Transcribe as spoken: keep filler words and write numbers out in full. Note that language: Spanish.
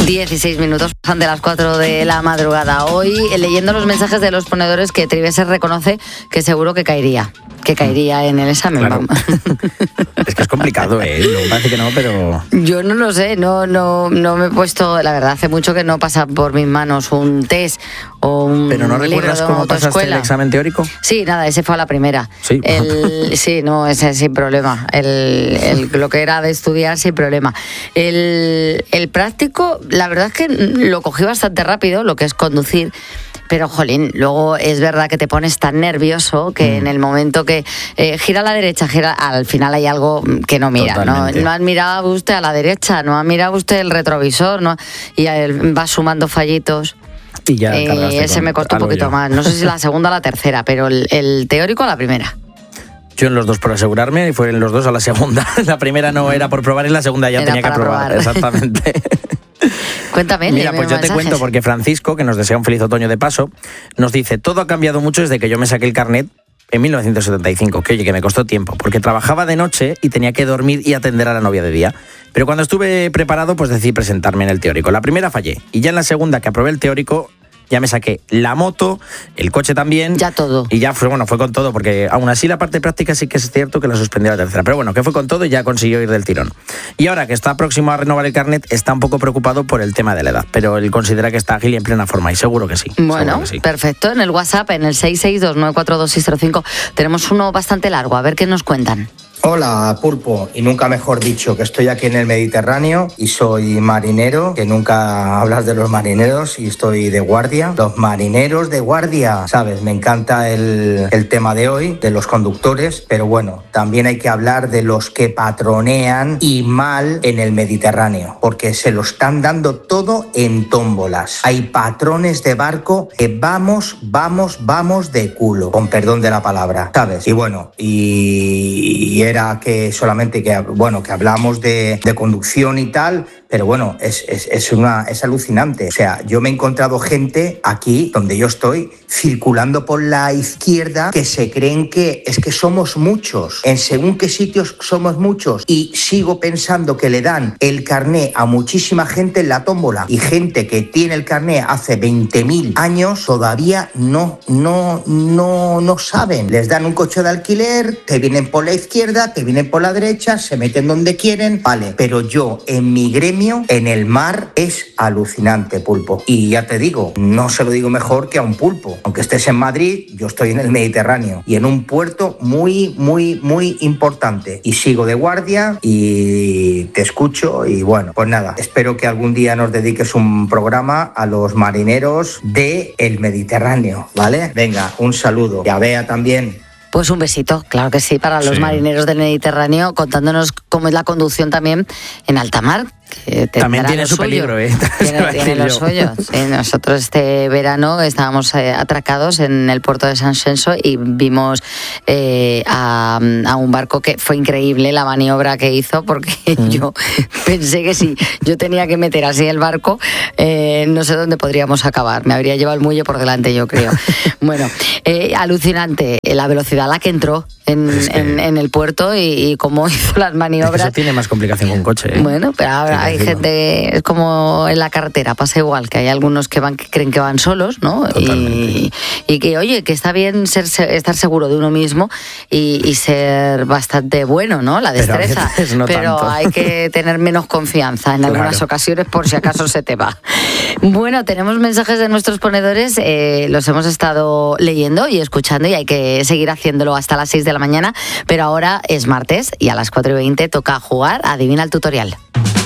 dieciséis minutos pasan de las cuatro de la madrugada. Hoy, leyendo los mensajes de los ponedores, que Triveser reconoce que seguro que caería. Que caería en el examen. Claro. Es que es complicado, ¿eh? No, parece que no, pero... Yo no lo sé, no, no, no me he puesto... La verdad, hace mucho que no pasa por mis manos un test o un ¿Pero no recuerdas cómo pasaste el examen teórico? Sí, nada, ese fue a la primera. Sí. El, sí, no, ese sin problema. El, el, lo que era de estudiar, sin problema. El, el práctico, la verdad es que lo cogí bastante rápido, lo que es conducir. Pero, jolín, luego es verdad que te pones tan nervioso que mm. en el momento que eh, gira a la derecha, gira, al final hay algo que no mira. ¿no? No ha mirado usted a la derecha, no ha mirado usted el retrovisor, ¿no? Y va sumando fallitos. Y ya eh, ese me costó un poquito yo. más. No sé si la segunda o la tercera, pero el, el teórico a la primera. Yo en los dos por asegurarme y fueron los dos a la segunda. La primera no era por probar y la segunda ya era tenía que probar. probar. Exactamente. Cuéntame. Mira, pues yo mensajes. te cuento porque Francisco, que nos desea un feliz otoño de paso, nos dice: todo ha cambiado mucho desde que yo me saqué el carnet en mil novecientos setenta y cinco, que oye, que me costó tiempo, porque trabajaba de noche y tenía que dormir y atender a la novia de día. Pero cuando estuve preparado, pues decidí presentarme en el teórico. La primera fallé, y ya en la segunda, que aprobé el teórico, ya me saqué la moto, el coche también. Ya todo. Y ya fue, bueno, fue con todo, porque aún así la parte práctica sí que es cierto que la suspendió la tercera. Pero bueno, que fue con todo y ya consiguió ir del tirón. Y ahora que está próximo a renovar el carnet, está un poco preocupado por el tema de la edad. Pero él considera que está ágil y en plena forma, y seguro que sí. Bueno, que sí. Perfecto. En el WhatsApp, en el seis seis dos nueve cuatro dos seis cero cinco, tenemos uno bastante largo. A ver qué nos cuentan. Hola, Pulpo, y nunca mejor dicho, que estoy aquí en el Mediterráneo y soy marinero, que nunca hablas de los marineros y estoy de guardia. Los marineros de guardia, ¿sabes? Me encanta el, el tema de hoy, de los conductores, pero bueno, también hay que hablar de los que patronean y mal en el Mediterráneo, porque se lo están dando todo en tómbolas. Hay patrones de barco que vamos, vamos, vamos de culo, con perdón de la palabra, ¿sabes? Y bueno, y... y era que solamente que, bueno, que hablamos de, de conducción y tal, pero bueno, es, es, es, una, es alucinante. O sea, yo me he encontrado gente aquí, donde yo estoy, circulando por la izquierda, que se creen que es que somos muchos. En según qué sitios somos muchos. Y sigo pensando que le dan el carné a muchísima gente en la tómbola. Y gente que tiene el carné hace veinte mil años, todavía no, no, no, no saben. Les dan un coche de alquiler, te vienen por la izquierda, te vienen por la derecha, se meten donde quieren, vale. Pero yo, en mi gremio, en el mar, es alucinante, Pulpo. Y ya te digo, no se lo digo mejor que a un pulpo. Aunque estés en Madrid, yo estoy en el Mediterráneo y en un puerto muy, muy, muy importante. Y sigo de guardia y te escucho y bueno, pues nada, espero que algún día nos dediques un programa a los marineros del Mediterráneo, ¿vale? Venga, un saludo. Y a Bea también. Pues un besito, claro que sí, para los sí. marineros del Mediterráneo, contándonos cómo es la conducción también en alta mar. Que también tiene su suyo. peligro, ¿eh? Tiene, tiene lo suyo. Sí, nosotros este verano estábamos eh, atracados en el puerto de San Xenxo y vimos eh, a, a un barco que fue increíble la maniobra que hizo, porque mm. yo pensé que si yo tenía que meter así el barco, eh, no sé dónde podríamos acabar. Me habría llevado el muelle por delante, yo creo. Bueno, eh, alucinante la velocidad a la que entró en, es que... en, en el puerto y, y cómo hizo las maniobras. Eso tiene más complicación que un coche, ¿eh? Bueno, pero ahora hay gente, es como en la carretera, pasa igual, que hay algunos que van que creen que van solos, ¿no? Y, y que, oye, que está bien ser, estar seguro de uno mismo y, y ser bastante bueno, ¿no? La destreza. Pero, no pero tanto. Hay que tener menos confianza en algunas claro. ocasiones por si acaso se te va. Bueno, tenemos mensajes de nuestros ponedores, eh, los hemos estado leyendo y escuchando y hay que seguir haciéndolo hasta las seis de la mañana, pero ahora es martes y a las cuatro y veinte toca jugar a Adivina el Tutorial.